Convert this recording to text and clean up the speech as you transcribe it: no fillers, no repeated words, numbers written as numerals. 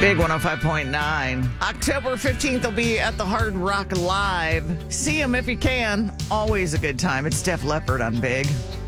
Big 105.9. October 15th, they'll be at the Hard Rock Live. See him if you can. Always a good time. It's Def Leppard on Big.